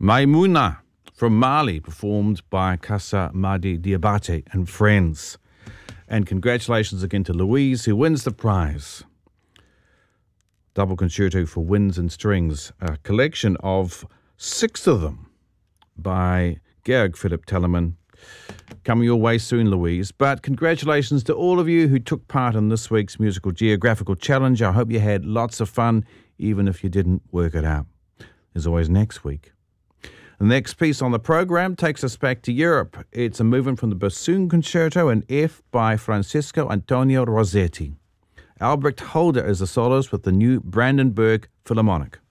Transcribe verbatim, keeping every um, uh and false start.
Maimouna from Mali, performed by Casa Madi Diabate and friends. And congratulations again to Louise, who wins the prize. Double concerto for winds and strings, a collection of six of them by Georg Philipp Telemann. Coming your way soon, Louise. But congratulations to all of you who took part in this week's Musical Geographical Challenge. I hope you had lots of fun, even if you didn't work it out. There's always next week. The next piece on the program takes us back to Europe. It's a movement from the Bassoon Concerto in F by Francesco Antonio Rossetti. Albrecht Holder is the soloist with the new Brandenburg Philharmonic.